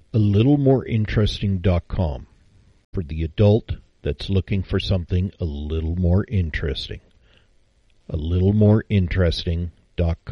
AlittleMoreInteresting.com for the adult that's looking for something a little more interesting. AlittleMoreInteresting.com.